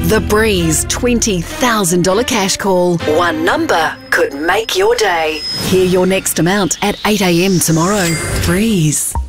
The Breeze $20,000 cash call. One number could make your day. Hear your next amount at 8 a.m. tomorrow. Breeze.